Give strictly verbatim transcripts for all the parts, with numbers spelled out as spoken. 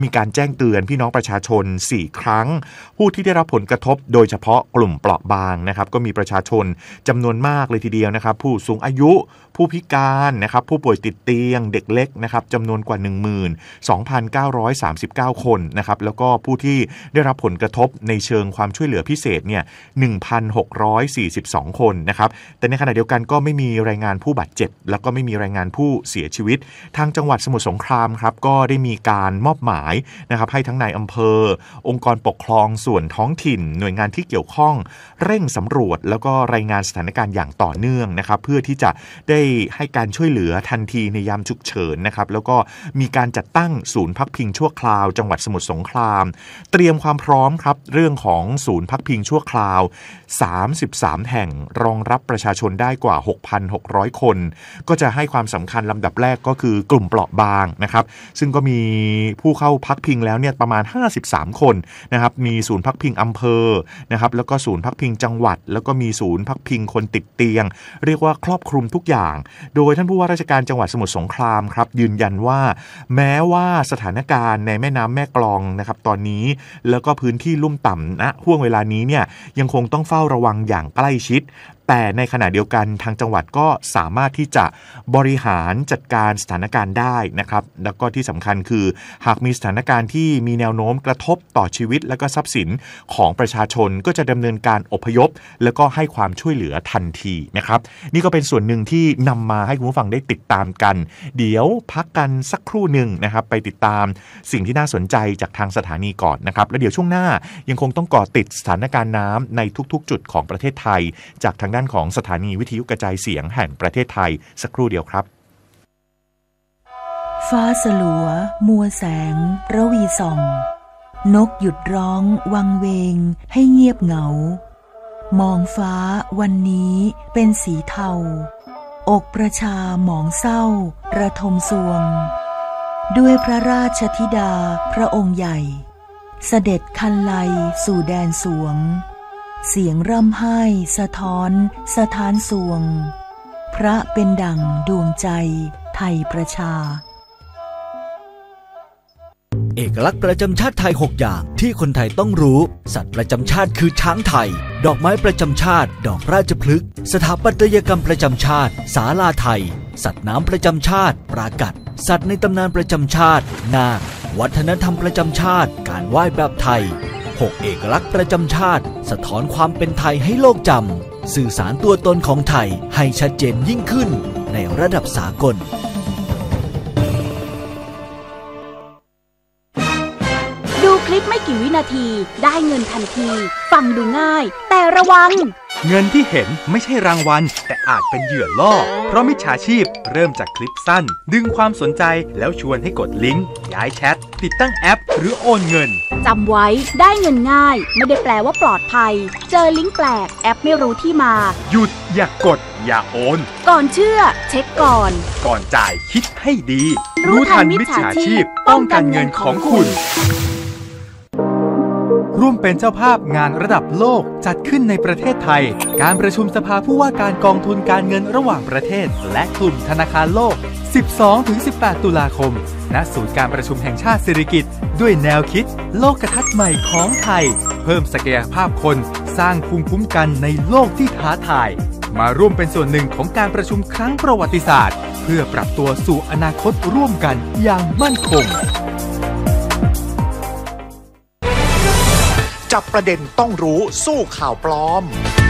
มีการแจ้งเตือนพี่น้องประชาชนสี่ครั้งผู้ที่ได้รับผลกระทบโดยเฉพาะกลุ่มเปราะบางนะครับก็มีประชาชนจำนวนมากเลยทีเดียวนะครับผู้สูงอายุผู้พิการนะครับผู้ป่วยติดเตียงเด็กเล็กนะครับจำนวนกว่า หนึ่งหมื่นสองพันเก้าร้อยสามสิบเก้า คนนะครับแล้วก็ผู้ที่ได้รับผลกระทบในเชิงความช่วยเหลือพิเศษเนี่ย หนึ่งพันหกร้อยสี่สิบสอง คนนะครับแต่ในขณะเดียวกันก็ไม่มีรายงานผู้บาดเจ็บแล้วก็ไม่มีรายงานผู้เสียชีวิตทางจังหวัดสมุทรสงครามครับก็ได้มีการมอบหมายนะครับให้ทั้งนายอำเภอองค์กรปกครองส่วนท้องถิ่นหน่วยงานที่เกี่ยวข้องเร่งสำรวจแล้วก็รายงานสถานการณ์อย่างต่อเนื่องนะครับเพื่อที่จะได้ให้การช่วยเหลือทันทีในยามฉุกเฉินนะครับแล้วก็มีการจัดตั้งศูนย์พักพิงชั่วคราวจังหวัดสมุทรสงครามเตรียมความพร้อมครับเรื่องของศูนย์พักพิงชั่วคราวสามสิบสามแห่งรองรับประชาชนได้กว่า หกพันหกร้อย คนก็จะให้ความสำคัญลำดับแรกก็คือกลุ่มเปราะบางนะครับซึ่งก็มีผู้เข้าพักพิงแล้วเนี่ยประมาณห้าสิบสามคนนะครับมีศูนย์พักพิงอำเภอนะครับแล้วก็ศูนย์พักพิงจังหวัดแล้วก็มีศูนย์พักพิงคนติดเตียงเรียกว่าครอบคลุมทุกอย่างโดยท่านผู้ว่าราชการจังหวัดสมุทรสงครามครับยืนยันว่าแม้ว่าสถานการณ์ในแม่น้ำแม่กลองนะครับตอนนี้แล้วก็พื้นที่ลุ่มต่ำณห่วงเวลานี้เนี่ยยังคงต้องเฝ้าระวังอย่างใกล้ชิดแต่ในขณะเดียวกันทางจังหวัดก็สามารถที่จะบริหารจัดการสถานการณ์ได้นะครับแล้วก็ที่สำคัญคือหากมีสถานการณ์ที่มีแนวโน้มกระทบต่อชีวิตและก็ทรัพย์สินของประชาชนก็จะดำเนินการอพยพแล้วก็ให้ความช่วยเหลือทันทีนะครับนี่ก็เป็นส่วนหนึ่งที่นำมาให้คุณผู้ฟังได้ติดตามกันเดี๋ยวพักกันสักครู่หนึ่งนะครับไปติดตามสิ่งที่น่าสนใจจากทางสถานีก่อนนะครับแล้วเดี๋ยวช่วงหน้ายังคงต้องเกาะติดสถานการณ์น้ำในทุกๆจุดของประเทศไทยจากทางด้านของสถานีวิทยุกระจายเสียงแห่งประเทศไทยสักครู่เดียวครับฟ้าสลัวมัวแสงระวีส่องนกหยุดร้องวังเวงให้เงียบเหงามองฟ้าวันนี้เป็นสีเทาอกประชาหมองเศร้าระทมสวงด้วยพระราชธิดาพระองค์ใหญ่เสด็จคันไลสู่แดนสวงเสียงร่ำไห้สะท้อนสะท้านสวงพระเป็นดั่งดวงใจไทยประชาเอกลักษณ์ประจำชาติไทยหกอย่างที่คนไทยต้องรู้สัตว์ประจำชาติคือช้างไทยดอกไม้ประจำชาติดอกราชพฤกษ์สถาปัตยกรรมประจำชาติศาลาไทยสัตว์น้ำประจำชาติปรากัดสัตว์ในตำนานประจำชาตินาควัฒนธรรมประจำชาติการไหว้แบบไทยหกเอกลักษณ์ประจำชาติสะท้อนความเป็นไทยให้โลกจำสื่อสารตัวตนของไทยให้ชัดเจนยิ่งขึ้นในระดับสากลดูคลิปไม่กี่วินาทีได้เงินทันทีฟังดูง่ายแต่ระวังเงินที่เห็นไม่ใช่รางวัลแต่อาจเป็นเหยื่อล่อเพราะมิจฉาชีพเริ่มจากคลิปสั้นดึงความสนใจแล้วชวนให้กดลิงก์ย้ายแชทติดตั้งแอปหรือโอนเงินจำไว้ได้เงินง่ายไม่ได้แปลว่าปลอดภัยเจอลิงก์แปลกแอปไม่รู้ที่มาหยุดอย่ากดอย่าโอนก่อนเชื่อเช็คก่อนก่อนจ่ายคิดให้ดีรู้ทันมิจฉาชีพป้องกันเงินของคุณร่วมเป็นเจ้าภาพงานระดับโลกจัดขึ้นในประเทศไทยการประชุมสภาผู้ว่าการกองทุนการเงินระหว่างประเทศและกลุ่มธนาคารโลก สิบสองถึงสิบแปด ตุลาคมณศูนย์การประชุมแห่งชาติสิริกิติ์ด้วยแนวคิดโลกทัศน์ใหม่ของไทยเพิ่มศักยภาพคนสร้างภูมิคุ้มกันในโลกที่ท้าทายมาร่วมเป็นส่วนหนึ่งของการประชุมครั้งประวัติศาสตร์เพื่อปรับตัวสู่อนาคตร่วมกันอย่างมั่นคงจับประเด็นต้องรู้สู้ข่าวปลอม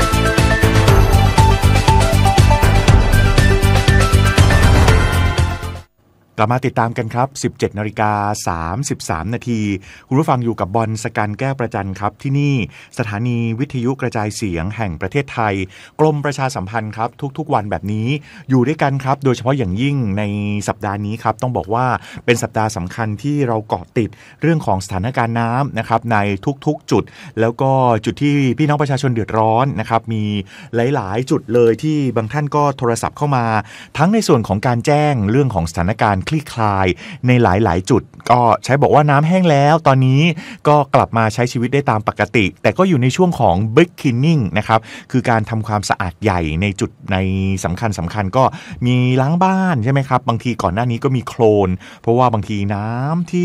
ลับมาติดตามกันครับ สิบเจ็ดนาฬิกาสามสิบสาม นาทีคุณผู้ฟังอยู่กับบอลสกันแก้วประจันครับที่นี่สถานีวิทยุกระจายเสียงแห่งประเทศไทยกรมประชาสัมพันธ์ครับทุกๆวันแบบนี้อยู่ด้วยกันครับโดยเฉพาะอย่างยิ่งในสัปดาห์นี้ครับต้องบอกว่าเป็นสัปดาห์สำคัญที่เราเกาะติดเรื่องของสถานการณ์น้ำนะครับในทุกๆจุดแล้วก็จุดที่พี่น้องประชาชนเดือดร้อนนะครับมีหลายๆจุดเลยที่บางท่านก็โทรศัพท์เข้ามาทั้งในส่วนของการแจ้งเรื่องของสถานการณ์คลี่คลายในหลายๆจุดก็ใช้บอกว่าน้ำแห้งแล้วตอนนี้ก็กลับมาใช้ชีวิตได้ตามปกติแต่ก็อยู่ในช่วงของ Big Cleaning นะครับคือการทำความสะอาดใหญ่ในจุดในสำคัญสำคัญก็มีล้างบ้านใช่ไหมครับบางทีก่อนหน้านี้ก็มีโคลนเพราะว่าบางทีน้ำที่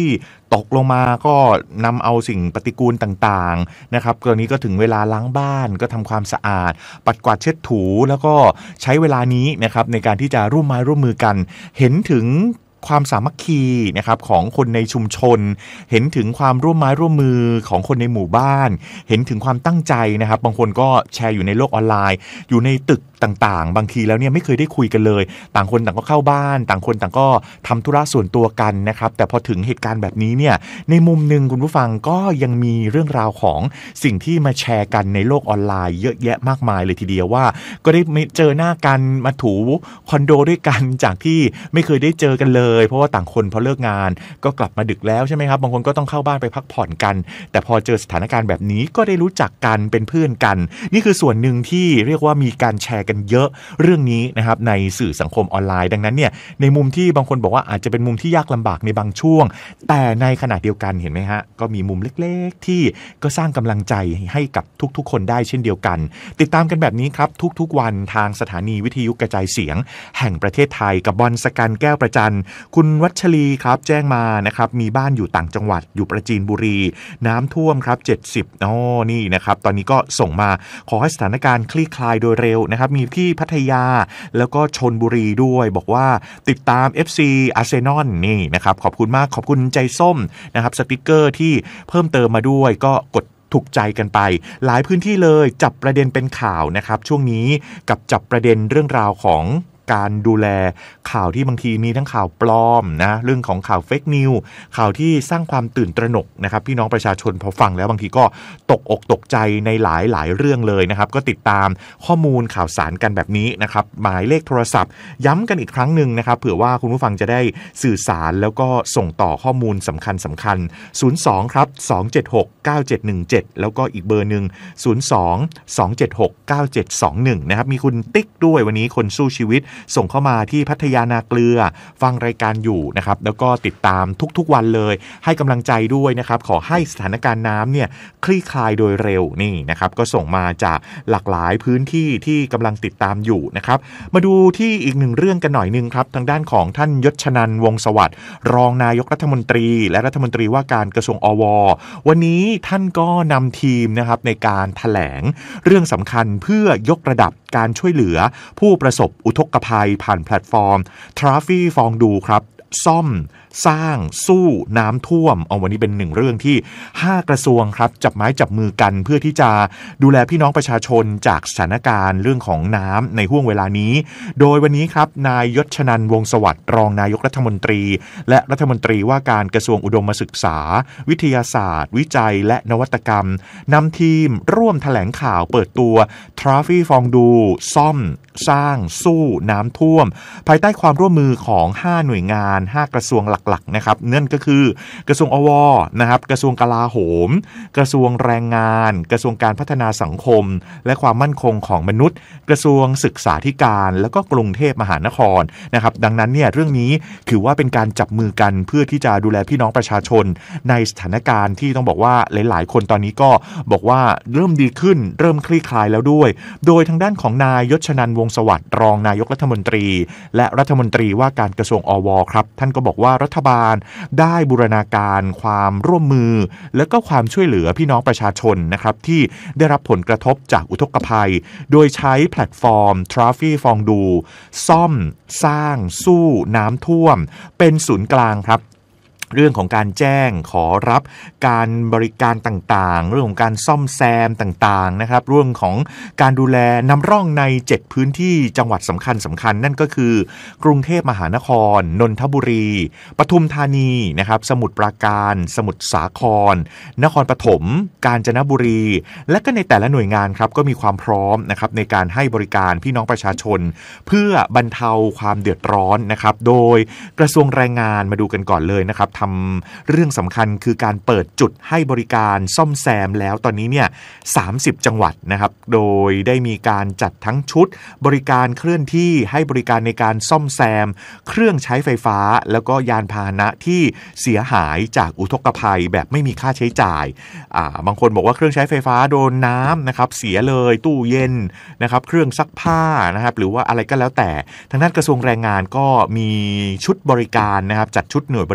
ตกลงมาก็นำเอาสิ่งปฏิกูลต่างๆนะครับกรณีก็ถึงเวลาล้างบ้านก็ทำความสะอาดปัดกวาดเช็ดถูแล้วก็ใช้เวลานี้นะครับในการที่จะร่วมไม้ร่วมมือกันเห็นถึงความสามัคคีนะครับของคนในชุมชนเห็นถึงความร่วมไม้ร่วมมือของคนในหมู่บ้านเห็นถึงความตั้งใจนะครับบางคนก็แชร์อยู่ในโลกออนไลน์อยู่ในตึกต่างๆบางทีแล้วเนี่ยไม่เคยได้คุยกันเลยต่างคนต่างก็เข้าบ้านต่างคนต่างก็ทำธุระส่วนตัวกันนะครับแต่พอถึงเหตุการณ์แบบนี้เนี่ยในมุมนึงคุณผู้ฟังก็ยังมีเรื่องราวของสิ่งที่มาแชร์กันในโลกออนไลน์เยอะแยะมากมายเลยทีเดียวว่าก็ได้เจอหน้ากันมาถูคอนโดด้วยกันจากที่ไม่เคยได้เจอกันเลยเพราะว่าต่างคนพอเลิกงานก็กลับมาดึกแล้วใช่ไหมครับบางคนก็ต้องเข้าบ้านไปพักผ่อนกันแต่พอเจอสถานการณ์แบบนี้ก็ได้รู้จักกันเป็นเพื่อนกันนี่คือส่วนหนึ่งที่เรียกว่ามีการแชร์กันเยอะเรื่องนี้นะครับในสื่อสังคมออนไลน์ดังนั้นเนี่ยในมุมที่บางคนบอกว่าอาจจะเป็นมุมที่ยากลำบากในบางช่วงแต่ในขณะเดียวกันเห็นไหมฮะก็มีมุมเล็กๆที่ก็สร้างกำลังใจให้กับทุกๆคนได้เช่นเดียวกันติดตามกันแบบนี้ครับทุกๆวันทางสถานีวิทยุกระจายเสียงแห่งประเทศไทยกับบอลสกันแก้วประจันคุณวัชรีครับแจ้งมานะครับมีบ้านอยู่ต่างจังหวัดอยู่ประจีนบุรีน้ำท่วมครับเจ็ดสิบอ๋อนี่นะครับตอนนี้ก็ส่งมาขอให้สถานการณ์คลี่คลายโดยเร็วนะครับมีที่พัทยาแล้วก็ชลบุรีด้วยบอกว่าติดตาม เอฟ ซี Arsenal นี่นะครับขอบคุณมากขอบคุณใจส้มนะครับสติ๊กเกอร์ที่เพิ่มเติมมาด้วยก็กดถูกใจกันไปหลายพื้นที่เลยจับประเด็นเป็นข่าวนะครับช่วงนี้กับจับประเด็นเรื่องราวของการดูแลข่าวที่บางทีมีทั้งข่าวปลอมนะเรื่องของข่าวเฟกนิวข่าวที่สร้างความตื่นตระหนกนะครับพี่น้องประชาชนพอฟังแล้วบางทีก็ตกอกตกใจในหลายหลายเรื่องเลยนะครับก็ติดตามข้อมูลข่าวสารกันแบบนี้นะครับหมายเลขโทรศัพท์ย้ำกันอีกครั้งหนึ่งนะครับเผื่อว่าคุณผู้ฟังจะได้สื่อสารแล้วก็ส่งต่อข้อมูลสำคัญสำคัญศูนย์ สองครับสอง เจ็ด หก เก้า เจ็ด หนึ่ง เจ็ดแล้วก็อีกเบอร์นึงศูนย์ สอง สอง เจ็ด หก เก้า เจ็ด สอง หนึ่งนะครับมีคุณติ๊กด้วยวันนี้คนสู้ชีวิตส่งเข้ามาที่พัทยานาเกลือฟังรายการอยู่นะครับแล้วก็ติดตามทุกๆวันเลยให้กำลังใจด้วยนะครับขอให้สถานการณ์น้ำเนี่ยคลี่คลายโดยเร็วนี่นะครับก็ส่งมาจากหลากหลายพื้นที่ที่กำลังติดตามอยู่นะครับมาดูที่อีกหนึ่งเรื่องกันหน่อยนึงครับทางด้านของท่านยศชนันท์วงศ์สวัสดิ์รองนายกรัฐมนตรีและรัฐมนตรีว่าการกระทรวงอววันนี้ท่านก็นำทีมนะครับในการแถลงเรื่องสำคัญเพื่อยกระดับการช่วยเหลือผู้ประสบอุทกภัยผ่านแพลตฟอร์ม ทราฟี่ ฟองดูครับซ่อมสร้างสู้น้ำท่วมเอาวันนี้เป็นหนึ่งเรื่องที่ห้ากระทรวงครับจับไม้จับมือกันเพื่อที่จะดูแลพี่น้องประชาชนจากสถานการณ์เรื่องของน้ำในห่วงเวลานี้โดยวันนี้ครับนายยศชนันท์วงศ์สวัสดิ์รองนายกรัฐมนตรีและรัฐมนตรีว่าการกระทรวงอุดมศึกษาวิทยาศาสตร์วิจัยและนวัตกรรมนำทีมร่วมแถลงข่าวเปิดตัว ทราฟี่ ฟองดูซ่อมสร้างสู้น้ำท่วมภายใต้ความร่วมมือของห้าหน่วยงานห้ากระทรวงหลักๆนะครับนั่นก็คือกระทรวงอวนะครับกระทรวงกลาโหมกระทรวงแรงงานกระทรวงการพัฒนาสังคมและความมั่นคงของมนุษย์กระทรวงศึกษาธิการแล้วก็กรุงเทพมหานครนะครับดังนั้นเนี่ยเรื่องนี้ถือว่าเป็นการจับมือกันเพื่อที่จะดูแลพี่น้องประชาชนในสถานการณ์ที่ต้องบอกว่าหลายๆคนตอนนี้ก็บอกว่าเริ่มดีขึ้นเริ่มคลี่คลายแล้วด้วยโดยทางด้านของนายยศชนันท์วงศ์สวัสดิ์รองนายกรัฐมนตรีและรัฐมนตรีว่าการกระทรวงอวครับท่านก็บอกว่ารัฐบาลได้บูรณาการความร่วมมือและก็ความช่วยเหลือพี่น้องประชาชนนะครับที่ได้รับผลกระทบจากอุทกภัยโดยใช้แพลตฟอร์ม ทราฟี่ ฟองดูซ่อมสร้างสู้น้ำท่วมเป็นศูนย์กลางครับเรื่องของการแจ้งขอรับการบริการต่างๆเรื่องของการซ่อมแซมต่างๆนะครับเรื่องของการดูแลนำร่องในเจ็ดพื้นที่จังหวัดสำคัญสำคัญนั่นก็คือกรุงเทพมหานครนนทบุรีปทุมธานีนะครับสมุทรปราการสมุทรสาครนครปฐมกาญจนบุรีและก็ในแต่ละหน่วยงานครับก็มีความพร้อมนะครับในการให้บริการพี่น้องประชาชนเพื่อบรรเทาความเดือดร้อนนะครับโดยกระทรวงแรงงานมาดูกันก่อนเลยนะครับทำเรื่องสำคัญคือการเปิดจุดให้บริการซ่อมแซมแล้วตอนนี้เนี่ยสามสิบจังหวัดนะครับโดยได้มีการจัดทั้งชุดบริการเคลื่อนที่ให้บริการในการซ่อมแซมเครื่องใช้ไฟฟ้าแล้วก็ยานพาหนะที่เสียหายจากอุทกภัยแบบไม่มีค่าใช้จ่ายอ่าบางคนบอกว่าเครื่องใช้ไฟฟ้าโดนน้ำนะครับเสียเลยตู้เย็นนะครับเครื่องซักผ้านะครับหรือว่าอะไรก็แล้วแต่ทางด้านกระทรวงแรงงานก็มีชุดบริการนะครับจัดชุดหน่วยบริการเคลื่อน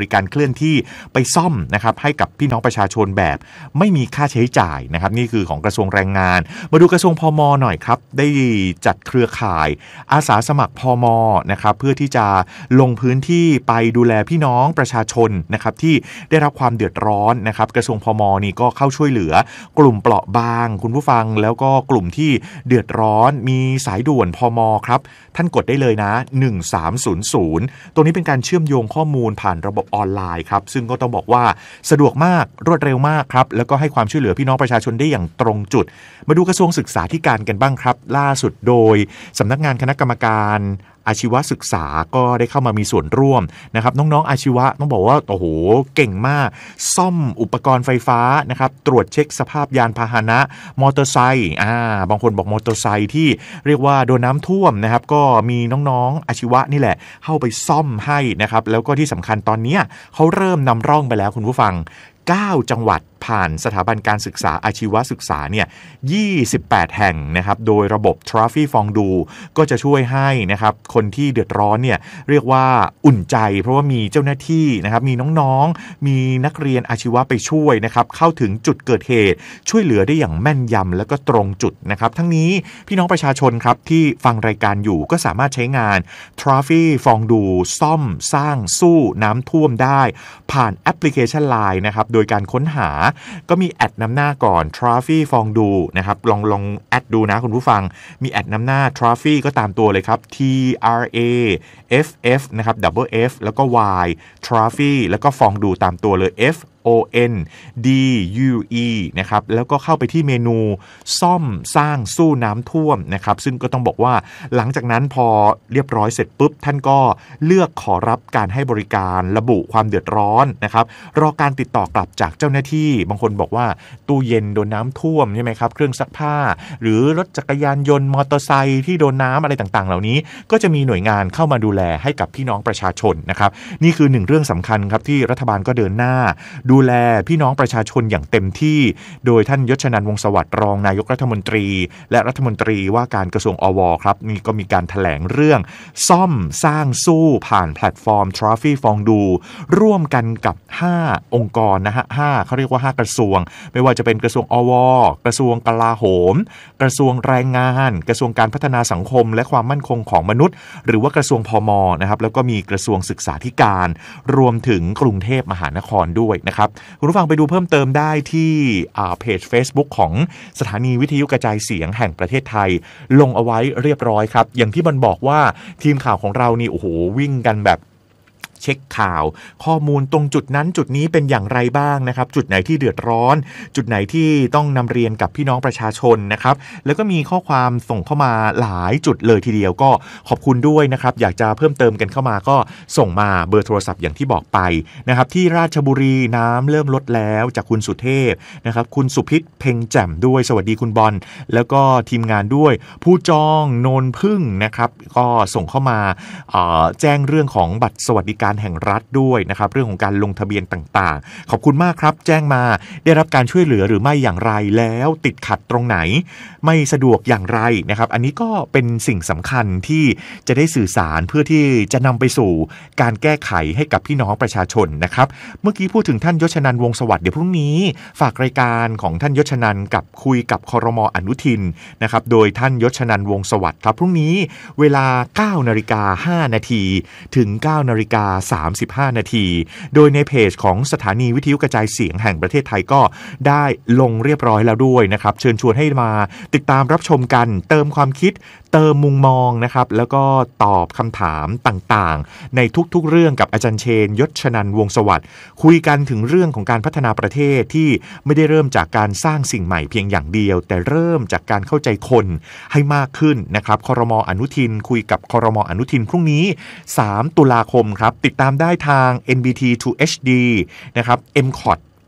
อนที่ไปซ่อมนะครับให้กับพี่น้องประชาชนแบบไม่มีค่าใช้จ่ายนะครับนี่คือของกระทรวงแรงงานมาดูกระทรวงพม.หน่อยครับได้จัดเครือข่ายอาสาสมัครพม.นะครับเพื่อที่จะลงพื้นที่ไปดูแลพี่น้องประชาชนนะครับที่ได้รับความเดือดร้อนนะครับกระทรวงพม.นี่ก็เข้าช่วยเหลือกลุ่มเปราะบางคุณผู้ฟังแล้วก็กลุ่มที่เดือดร้อนมีสายด่วนพม.ครับท่านกดได้เลยนะหนึ่งสามศูนย์ศูนย์ตรงนี้เป็นการเชื่อมโยงข้อมูลผ่านระบบออนไลน์ครับซึ่งก็ต้องบอกว่าสะดวกมากรวดเร็วมากครับแล้วก็ให้ความช่วยเหลือพี่น้องประชาชนได้อย่างตรงจุดมาดูกระทรวงศึกษาธิการกันบ้างครับล่าสุดโดยสำนักงานคณะกรรมการอาชีวศึกษาก็ได้เข้ามามีส่วนร่วมนะครับน้องๆอาชีวะต้องบอกว่าโอ้โหเก่งมากซ่อมอุปกรณ์ไฟฟ้านะครับตรวจเช็คสภาพยานพาหนะมอเตอร์ไซค์อ่าบางคนบอกมอเตอร์ไซค์ที่เรียกว่าโดนน้ำท่วมนะครับก็มีน้องๆอาชีวะนี่แหละเข้าไปซ่อมให้นะครับแล้วก็ที่สำคัญตอนนี้เขาเริ่มนำร่องไปแล้วคุณผู้ฟังเก้าจังหวัดผ่านสถาบันการศึกษาอาชีวศึกษาเนี่ยยี่สิบแปดแห่งนะครับโดยระบบ Trophy Fondue ก็จะช่วยให้นะครับคนที่เดือดร้อนเนี่ยเรียกว่าอุ่นใจเพราะว่ามีเจ้าหน้าที่นะครับมีน้องๆมีนักเรียนอาชีวะไปช่วยนะครับเข้าถึงจุดเกิดเหตุช่วยเหลือได้อย่างแม่นยำแล้วก็ตรงจุดนะครับทั้งนี้พี่น้องประชาชนครับที่ฟังรายการอยู่ก็สามารถใช้งาน Trophy Fondue ซ่อมสร้างสู้น้ำท่วมได้ผ่านแอปพลิเคชัน ไลน์ นะครับโดยการค้นหาก็มีแอดนำหน้าก่อน Trophy Fondue นะครับลองลองแอดดูนะคุณผู้ฟังมีแอดนำหน้า Trophy ก็ตามตัวเลยครับ T R A F F นะครับ Double F แล้วก็ Y Trophy แล้วก็ Fondue ตามตัวเลย F O N D U E นะครับแล้วก็เข้าไปที่เมนูซ่อมสร้างสู้น้ำท่วมนะครับซึ่งก็ต้องบอกว่าหลังจากนั้นพอเรียบร้อยเสร็จปุ๊บท่านก็เลือกขอรับการให้บริการระบุความเดือดร้อนนะครับรอการติดต่อกลับจากเจ้าหน้าที่บางคนบอกว่าตู้เย็นโดนน้ำท่วมใช่ไหมครับเครื่องซักผ้าหรือรถจักรยานยนต์มอเตอร์ไซค์ที่โดนน้ำอะไรต่างๆเหล่านี้ก็จะมีหน่วยงานเข้ามาดูแลให้กับพี่น้องประชาชนนะครับนี่คือหนึ่งเรื่องสำคัญครับที่รัฐบาลก็เดินหน้าดูแลพี่น้องประชาชนอย่างเต็มที่โดยท่านยศนันท์วงศ์สวัสดิ์รองนายกรัฐมนตรีและรัฐมนตรีว่าการกระทรวงอวครับนี่ก็มีการแถลงเรื่องซ่อมสร้างสู้ผ่านแพลตฟอร์ม Trophy Fondue ร่วมกันกับห้าองค์กรนะฮะห้าเขาเรียกว่าห้ากระทรวงไม่ว่าจะเป็นกระทรวงอวกระทรวงกลาโหมกระทรวงแรงงานกระทรวงการพัฒนาสังคมและความมั่นคงของมนุษย์หรือว่ากระทรวงพมนะครับแล้วก็มีกระทรวงศึกษาธิการรวมถึงกรุงเทพมหานครด้วยนะครับคุณผู้ฟังไปดูเพิ่มเติมได้ที่เพจ Facebook ของสถานีวิทยุกระจายเสียงแห่งประเทศไทยลงเอาไว้เรียบร้อยครับอย่างที่มันบอกว่าทีมข่าวของเรานี่โอ้โหวิ่งกันแบบเช็คข่าวข้อมูลตรงจุดนั้นจุดนี้เป็นอย่างไรบ้างนะครับจุดไหนที่เดือดร้อนจุดไหนที่ต้องนำเรียนกับพี่น้องประชาชนนะครับแล้วก็มีข้อความส่งเข้ามาหลายจุดเลยทีเดียวก็ขอบคุณด้วยนะครับอยากจะเพิ่มเติมกันเข้ามาก็ส่งมาเบอร์โทรศัพท์อย่างที่บอกไปนะครับที่ราชบุรีน้ำเริ่มลดแล้วจากคุณสุเทพนะครับคุณสุพิษเพ็งแจ่มด้วยสวัสดีคุณบอลแล้วก็ทีมงานด้วยผู้จองโนนพึ่งนะครับก็ส่งเข้ามาแจ้งเรื่องของบัตรสวัสดิการแห่งรัฐด้วยนะครับเรื่องของการลงทะเบียนต่างๆขอบคุณมากครับแจ้งมาได้รับการช่วยเหลือหรือไม่อย่างไรแล้วติดขัดตรงไหนไม่สะดวกอย่างไรนะครับอันนี้ก็เป็นสิ่งสำคัญที่จะได้สื่อสารเพื่อที่จะนำไปสู่การแก้ไขให้กับพี่น้องประชาชนนะครับเมื่อกี้พูดถึงท่านยศนันท์วงศ์สวัสดิ์เดี๋ยวพรุ่งนี้ฝากรายการของท่านยศนันท์กับคุยกับครม.อนุทินนะครับโดยท่านยศนันท์วงศ์สวัสดิ์ครับพรุ่งนี้เวลา เก้านาฬิกาห้านาทีถึง เก้านาฬิกาสามสิบห้านาทีโดยในเพจของสถานีวิทยุกระจายเสียงแห่งประเทศไทยก็ได้ลงเรียบร้อยแล้วด้วยนะครับเชิญชวนให้มาติดตามรับชมกันเติมความคิดเติมมุมมองนะครับแล้วก็ตอบคำถามต่างๆในทุกๆเรื่องกับอาจารย์เชนยศนันท์วงศ์สวัสดิ์คุยกันถึงเรื่องของการพัฒนาประเทศที่ไม่ได้เริ่มจากการสร้างสิ่งใหม่เพียงอย่างเดียวแต่เริ่มจากการเข้าใจคนให้มากขึ้นนะครับครม.อนุทินคุยกับครม.อนุทินพรุ่งนี้สามตุลาคมครับติดตามได้ทาง เอ็น บี ที ทู เอช ดี นะครับ เอ็ม ซี โอ ที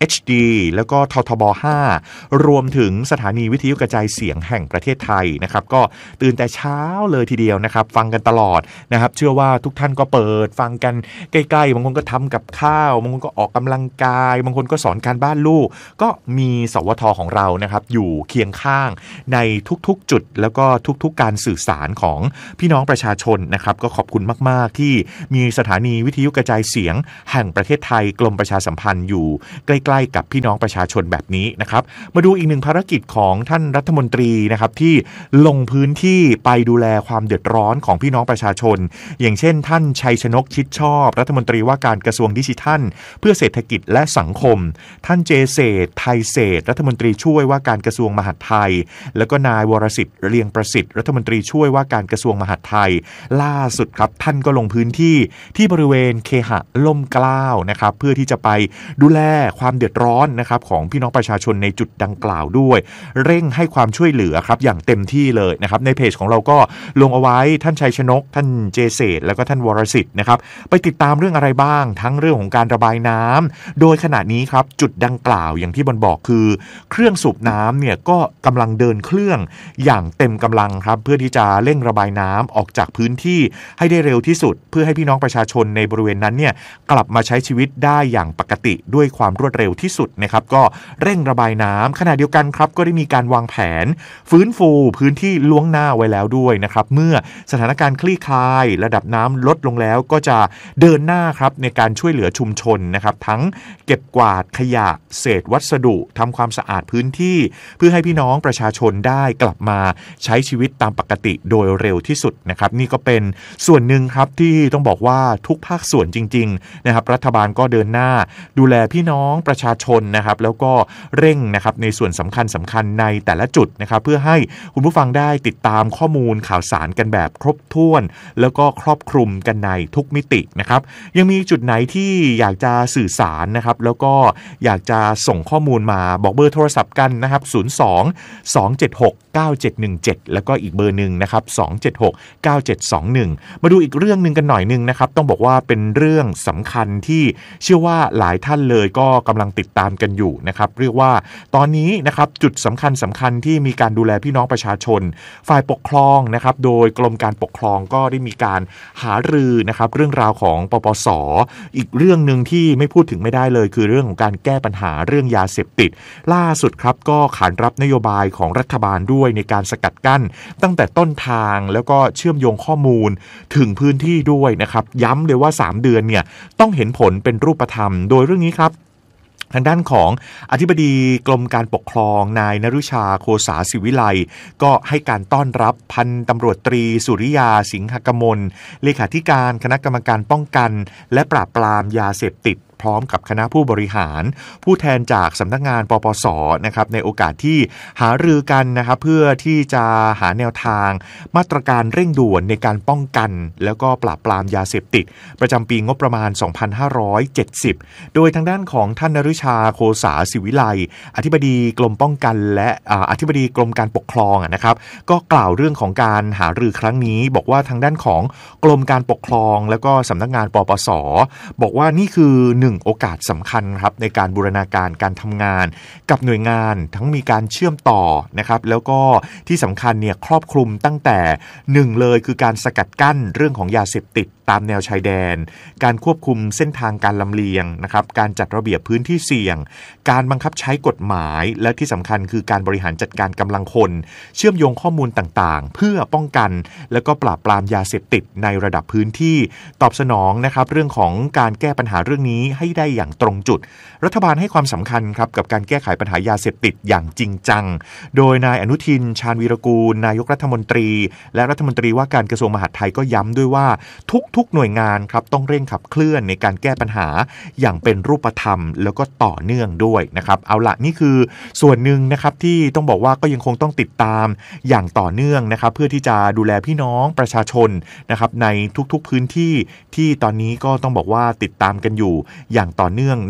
เอช ดี แล้วก็ททบห้ารวมถึงสถานีวิทยุกระจายเสียงแห่งประเทศไทยนะครับก็ตื่นแต่เช้าเลยทีเดียวนะครับฟังกันตลอดนะครับเชื่อว่าทุกท่านก็เปิดฟังกันใกล้ๆบางคนก็ทำกับข้าวบางคนก็ออกกำลังกายบางคนก็สอนการบ้านลูกก็มีสวทของเรานะครับอยู่เคียงข้างในทุกๆจุดแล้วก็ทุกๆการสื่อสารของพี่น้องประชาชนนะครับก็ขอบคุณมากๆที่มีสถานีวิทยุกระจายเสียงแห่งประเทศไทยกรมประชาสัมพันธ์อยู่ใกล้ๆกับพี่น้องประชาชนแบบนี้นะครับมาดูอีกหนึ่งภารกิจของท่านรัฐมนตรีนะครับที่ลงพื้นที่ไปดูแลความเดือดร้อนของพี่น้องประชาชนอย่างเช่นท่านชัยชนกชิดชอบรัฐมนตรีว่าการกระทรวงดิจิทัลเพื่อเศรษฐกิจและสังคมท่านเจเศรษฐ์ไทยเศรษฐ์รัฐมนตรีช่วยว่าการกระทรวงมหาดไทยแล้วก็นายวรสิทธิ์เลียงประสิทธิ์รัฐมนตรีช่วยว่าการกระทรวงมหาดไทยล่าสุดครับท่านก็ลงพื้นที่ที่บริเวณเคหะล่มเกล้านะครับเพื่อที่จะไปดูแลความเดือดร้อนนะครับของพี่น้องประชาชนในจุดดังกล่าวด้วยเร่งให้ความช่วยเหลือครับอย่างเต็มที่เลยนะครับในเพจของเราก็ลงเอาไว้ท่านชัยชนกท่านเจเศรษฐ์แล้วก็ท่านวรสิทธิ์นะครับไปติดตามเรื่องอะไรบ้างทั้งเรื่องของการระบายน้ำโดยขณะนี้ครับจุดดังกล่าวอย่างที่บอลบอกคือเครื่องสูบน้ำเนี่ยก็กำลังเดินเครื่องอย่างเต็มกำลังครับเพื่อที่จะเร่งระบายน้ำออกจากพื้นที่ให้ได้เร็วที่สุดเพื่อให้พี่น้องประชาชนในบริเวณนั้นเนี่ยกลับมาใช้ชีวิตได้อย่างปกติด้วยความรวดเร็วที่สุดนะครับก็เร่งระบายน้ำขณะเดียวกันครับก็ได้มีการวางแผนฟื้นฟูพื้นที่ล่วงหน้าไว้แล้วด้วยนะครับเมื่อสถานการณ์คลี่คลายระดับน้ำลดลงแล้วก็จะเดินหน้าครับในการช่วยเหลือชุมชนนะครับทั้งเก็บกวาดขยะเศษวัสดุทำความสะอาดพื้นที่เพื่อให้พี่น้องประชาชนได้กลับมาใช้ชีวิตตามปกติโดยเร็วที่สุดนะครับนี่ก็เป็นส่วนหนึ่งครับที่ต้องบอกว่าทุกภาคส่วนจริงๆนะครับรัฐบาลก็เดินหน้าดูแลพี่น้องประชาชนนะครับแล้วก็เร่งนะครับในส่วนสำคัญสำคัญในแต่ละจุดนะครับเพื่อให้คุณผู้ฟังได้ติดตามข้อมูลข่าวสารกันแบบครบถ้วนแล้วก็ครอบคลุมกันในทุกมิตินะครับยังมีจุดไหนที่อยากจะสื่อสารนะครับแล้วก็อยากจะส่งข้อมูลมาบอกเบอร์โทรศัพท์กันนะครับศูนย์ สอง สอง เจ็ด หก เก้า เจ็ด หนึ่ง เจ็ดแล้วก็อีกเบอร์นึงนะครับสอง เจ็ด หก เก้า เจ็ด สอง หนึ่งมาดูอีกเรื่องนึงกันหน่อยนึงนะครับต้องบอกว่าเป็นเรื่องสำคัญที่เชื่อว่าหลายท่านเลยก็กำลังติดตามกันอยู่นะครับเรียกว่าตอนนี้นะครับจุดสำคัญสำคัญที่มีการดูแลพี่น้องประชาชนฝ่ายปกครองนะครับโดยกรมการปกครองก็ได้มีการหารือนะครับเรื่องราวของปปส.อีกเรื่องนึงที่ไม่พูดถึงไม่ได้เลยคือเรื่องของการแก้ปัญหาเรื่องยาเสพติดล่าสุดครับก็ขานรับนโยบายของรัฐบาลด้วยในการสกัดกั้นตั้งแต่ต้นทางแล้วก็เชื่อมโยงข้อมูลถึงพื้นที่ด้วยนะครับย้ำเลยว่าสามเดือนเนี่ยต้องเห็นผลเป็นรูปธรรมโดยเรื่องนี้ครับทางด้านของอธิบดีกรมการปกครองนายนฤชาโคสาศิวิไลก็ให้การต้อนรับพันตำรวจตรีสุริยาสิงหกมลเลขาธิการคณะกรรมการป้องกันและปราบปรามยาเสพติดพร้อมกับคณะผู้บริหารผู้แทนจากสำนักงานปปส.นะครับในโอกาสที่หารือกันนะครับเพื่อที่จะหาแนวทางมาตรการเร่งด่วนในการป้องกันแล้วก็ปราบปรามยาเสพติดประจำปีงบประมาณสองพันห้าร้อยเจ็ดสิบโดยทางด้านของท่านนฤชาโคสาศิวิไลอธิบดีกรมป้องกันและอธิบดีกรมการปกครองนะครับก็กล่าวเรื่องของการหารือครั้งนี้บอกว่าทางด้านของกรมการปกครองแล้วก็สำนักงานปปส.บอกว่านี่คือหนึ่งโอกาสสำคัญครับในการบูรณาการการทำงานกับหน่วยงานทั้งมีการเชื่อมต่อนะครับแล้วก็ที่สำคัญเนี่ยครอบคลุมตั้งแต่หนึ่งเลยคือการสกัดกั้นเรื่องของยาเสพติดตามแนวชายแดนการควบคุมเส้นทางการลำเลียงนะครับการจัดระเบียบพื้นที่เสี่ยงการบังคับใช้กฎหมายและที่สำคัญคือการบริหารจัดการกำลังคนเชื่อมโยงข้อมูลต่างๆเพื่อป้องกันแล้วก็ปราบปรามยาเสพติดในระดับพื้นที่ตอบสนองนะครับเรื่องของการแก้ปัญหาเรื่องนี้ให้ได้อย่างตรงจุดรัฐบาลให้ความสำคัญครับกับการแก้ไขปัญหายาเสพติดอย่างจริงจังโดยนายอนุทินชาญวีรกูลนายกรัฐมนตรีและรัฐมนตรีว่าการกระทรวงมหาดไทยก็ย้ำด้วยว่าทุกๆหน่วยงานครับต้องเร่งขับเคลื่อนในการแก้ปัญหาอย่างเป็นรูปธรรมแล้วก็ต่อเนื่องด้วยนะครับเอาละนี่คือส่วนหนึ่งนะครับที่ต้องบอกว่าก็ยังคงต้องติดตามอย่างต่อเนื่องนะครับเพื่อที่จะดูแลพี่น้องประชาชนนะครับในทุกๆพื้นที่ที่ตอนนี้ก็ต้องบอกว่าติดตามกันอยู่อย่างต่อเนื่องใน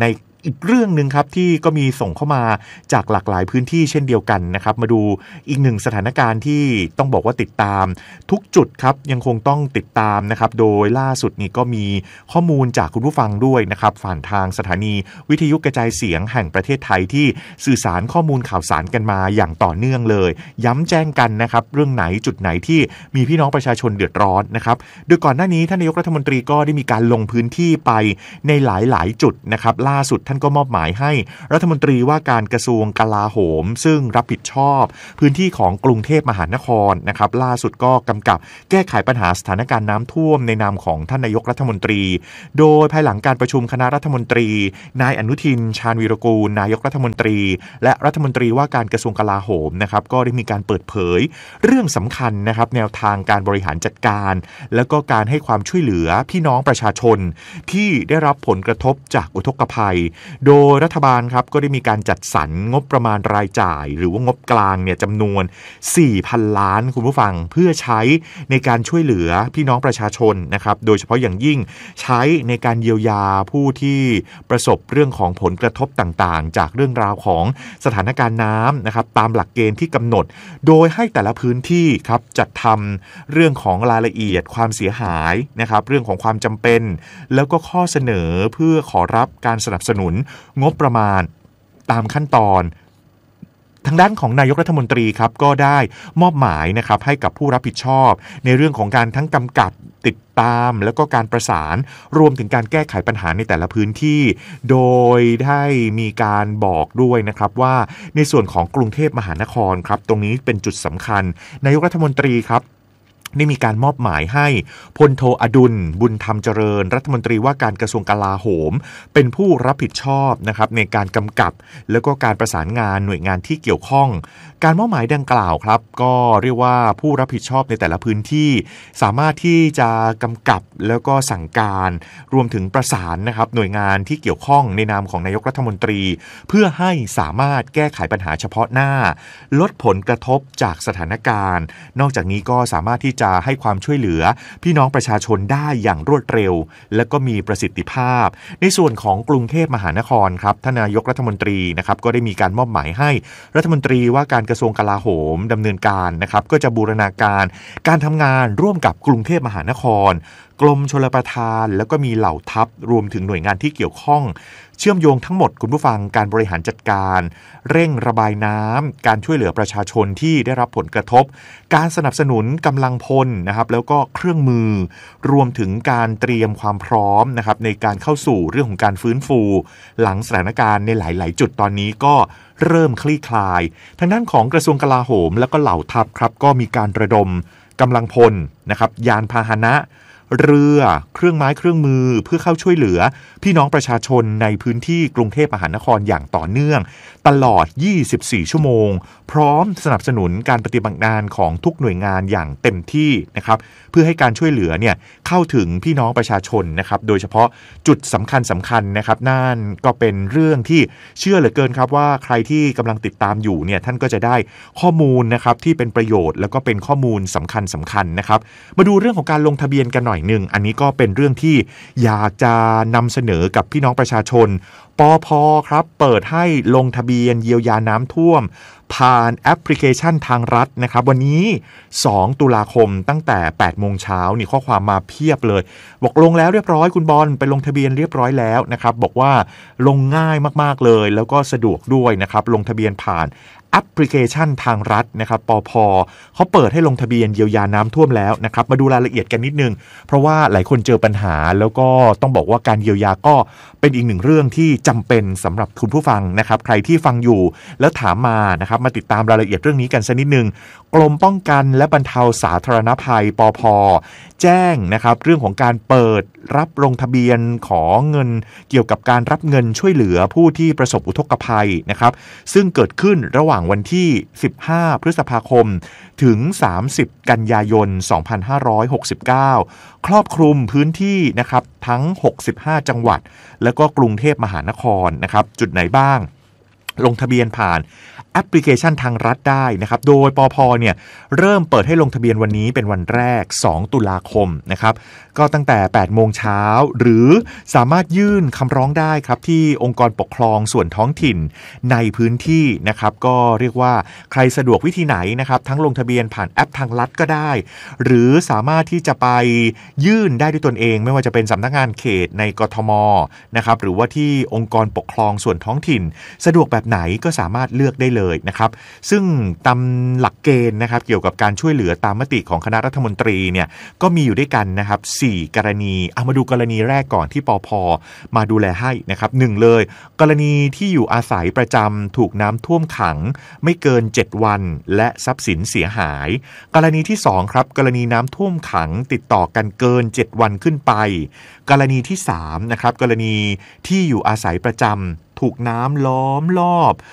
อีกเรื่องนึงครับที่ก็มีส่งเข้ามาจากหลากหลายพื้นที่เช่นเดียวกันนะครับมาดูอีกหนึ่งสถานการณ์ที่ต้องบอกว่าติดตามทุกจุดครับยังคงต้องติดตามนะครับโดยล่าสุดนี้ก็มีข้อมูลจากคุณผู้ฟังด้วยนะครับผ่านทางสถานีวิทยุกระจายเสียงแห่งประเทศไทยที่สื่อสารข้อมูลข่าวสารกันมาอย่างต่อเนื่องเลยย้ำแจ้งกันนะครับเรื่องไหนจุดไหนที่มีพี่น้องประชาชนเดือดร้อนนะครับโดยก่อนหน้านี้ท่านนายกรัฐมนตรีก็ได้มีการลงพื้นที่ไปในหลายๆจุดนะครับล่าสุดท่านก็มอบหมายให้รัฐมนตรีว่าการกระทรวงกลาโหมซึ่งรับผิดชอบพื้นที่ของกรุงเทพมหานครนะครับล่าสุดก็กำกับแก้ไขปัญหาสถานการณ์น้ำท่วมในนามของท่านนายกรัฐมนตรีโดยภายหลังการประชุมคณะรัฐมนตรีนายอนุทินชาญวีรกูลนายกรัฐมนตรีและรัฐมนตรีว่าการกระทรวงกลาโหมนะครับก็ได้มีการเปิดเผยเรื่องสำคัญนะครับแนวทางการบริหารจัดการแล้วก็การให้ความช่วยเหลือพี่น้องประชาชนที่ได้รับผลกระทบจากอุทกภัยโดยรัฐบาลครับก็ได้มีการจัดสรรงบประมาณรายจ่ายหรือว่างบกลางเนี่ยจำนวน สี่พัน ล้านคุณผู้ฟังเพื่อใช้ในการช่วยเหลือพี่น้องประชาชนนะครับโดยเฉพาะอย่างยิ่งใช้ในการเยียวยาผู้ที่ประสบเรื่องของผลกระทบต่างๆจากเรื่องราวของสถานการณ์น้ำนะครับตามหลักเกณฑ์ที่กำหนดโดยให้แต่ละพื้นที่ครับจัดทำเรื่องของรายละเอียดความเสียหายนะครับเรื่องของความจำเป็นแล้วก็ข้อเสนอเพื่อขอรับการสนับสนุนงบประมาณตามขั้นตอนทางด้านของนายกรัฐมนตรีครับก็ได้มอบหมายนะครับให้กับผู้รับผิดชอบในเรื่องของการทั้งกำกับติดตามแล้วก็การประสานรวมถึงการแก้ไขปัญหาในแต่ละพื้นที่โดยได้มีการบอกด้วยนะครับว่าในส่วนของกรุงเทพมหานครครับตรงนี้เป็นจุดสำคัญนายกรัฐมนตรีครับได้มีการมอบหมายให้พลโทอดุลบุญธรรมเจริญรัฐมนตรีว่าการกระทรวงกลาโหมเป็นผู้รับผิดชอบนะครับในการกำกับแล้วก็การประสานงานหน่วยงานที่เกี่ยวข้องการมอบหมายดังกล่าวครับก็เรียกว่าผู้รับผิดชอบในแต่ละพื้นที่สามารถที่จะกำกับแล้วก็สั่งการรวมถึงประสานนะครับหน่วยงานที่เกี่ยวข้องในนามของนายกรัฐมนตรีเพื่อให้สามารถแก้ไขปัญหาเฉพาะหน้าลดผลกระทบจากสถานการณ์นอกจากนี้ก็สามารถที่จะให้ความช่วยเหลือพี่น้องประชาชนได้อย่างรวดเร็วและก็มีประสิทธิภาพในส่วนของกรุงเทพมหานครครับท่านนายกรัฐมนตรีนะครับก็ได้มีการมอบหมายให้รัฐมนตรีว่าการกระทรวงกลาโหมดำเนินการนะครับก็จะบูรณาการการทำงานร่วมกับกรุงเทพมหานครกรมชลประทานแล้วก็มีเหล่าทัพรวมถึงหน่วยงานที่เกี่ยวข้องเชื่อมโยงทั้งหมดคุณผู้ฟังการบริหารจัดการเร่งระบายน้ำการช่วยเหลือประชาชนที่ได้รับผลกระทบการสนับสนุนกำลังพลนะครับแล้วก็เครื่องมือรวมถึงการเตรียมความพร้อมนะครับในการเข้าสู่เรื่องของการฟื้นฟูหลังสถานการณ์ในหลายๆจุดตอนนี้ก็เริ่มคลี่คลายทางด้านของกระทรวงกลาโหมแล้วก็เหล่าทัพครับก็มีการระดมกำลังพลนะครับยานพาหนะเรือเครื่องไม้เครื่องมือเพื่อเข้าช่วยเหลือพี่น้องประชาชนในพื้นที่กรุงเทพมหานครอย่างต่อเนื่องตลอดยี่สิบสี่ชั่วโมงพร้อมสนับสนุนการปฏิบัติงานของทุกหน่วยงานอย่างเต็มที่นะครับเพื่อให้การช่วยเหลือเนี่ยเข้าถึงพี่น้องประชาชนนะครับโดยเฉพาะจุดสำคัญสำคัญนะครับนั่นก็เป็นเรื่องที่เชื่อเหลือเกินครับว่าใครที่กำลังติดตามอยู่เนี่ยท่านก็จะได้ข้อมูลนะครับที่เป็นประโยชน์แล้วก็เป็นข้อมูลสำคัญสำคัญนะครับมาดูเรื่องของการลงทะเบียนกันหน่อยนึงอันนี้ก็เป็นเรื่องที่อยากจะนำเสนอกับพี่น้องประชาชนปภ.ครับเปิดให้ลงทะเบียนเยียวยาน้ำท่วมผ่านแอปพลิเคชันทางรัฐนะครับวันนี้สองตุลาคมตั้งแต่แปดโมงเช้านี่ข้อความมาเพียบเลยบอกลงแล้วเรียบร้อยคุณบอลไปลงทะเบียนเรียบร้อยแล้วนะครับบอกว่าลงง่ายมากๆเลยแล้วก็สะดวกด้วยนะครับลงทะเบียนผ่านแอปพลิเคชันทางรัฐนะครับปภ.เขาเปิดให้ลงทะเบียนเยียวยาน้ำท่วมแล้วนะครับมาดูรายละเอียดกันนิดนึงเพราะว่าหลายคนเจอปัญหาแล้วก็ต้องบอกว่าการเยียวยาก็เป็นอีกหนึ่งเรื่องที่จำเป็นสำหรับคุณผู้ฟังนะครับใครที่ฟังอยู่แล้วถามมานะครับมาติดตามรายละเอียดเรื่องนี้กันสักนิดนึงกรมป้องกันและบรรเทาสาธารณภัยปภ.แจ้งนะครับเรื่องของการเปิดรับลงทะเบียนของเงินเกี่ยวกับการรับเงินช่วยเหลือผู้ที่ประสบอุทกภัยนะครับซึ่งเกิดขึ้นระหว่างวันที่สิบห้าพฤษภาคมถึงสามสิบกันยายนสองพันห้าร้อยหกสิบเก้าครอบคลุมพื้นที่นะครับทั้งหกสิบห้าจังหวัดแล้วก็กรุงเทพมหานครนะครับจุดไหนบ้างลงทะเบียนผ่านแอปพลิเคชันทางรัฐได้นะครับโดยปภเนี่ยเริ่มเปิดให้ลงทะเบียนวันนี้เป็นวันแรกสองตุลาคมนะครับก็ตั้งแต่แปดโมงเช้าหรือสามารถยื่นคำร้องได้ครับที่องค์กรปกครองส่วนท้องถิ่นในพื้นที่นะครับก็เรียกว่าใครสะดวกวิธีไหนนะครับทั้งลงทะเบียนผ่านแอปทางรัฐก็ได้หรือสามารถที่จะไปยื่นได้ด้วยตนเองไม่ว่าจะเป็นสำนักงานเขตในกทมนะครับหรือว่าที่องค์กรปกครองส่วนท้องถิ่นสะดวกแบบไหนก็สามารถเลือกได้เลยนะครับซึ่งตามหลักเกณฑ์นะครับเกี่ยวกับการช่วยเหลือตามมติของคณะรัฐมนตรีเนี่ยก็มีอยู่ด้วยกันนะครับสี่กรณีเอามาดูกรณีแรกก่อนที่ปภ.มาดูแลให้นะครับหนึ่งเลยกรณีที่อยู่อาศัยประจำถูกน้ำท่วมขังไม่เกินเจ็ดวันและทรัพย์สินเสียหายกรณีที่สองครับกรณีน้ำท่วมขังติดต่อกันเกินเจ็ดวันขึ้นไปกรณีที่สามนะครับกรณีที่อยู่อาศัยประจำถูกน้ำล้อมรอบ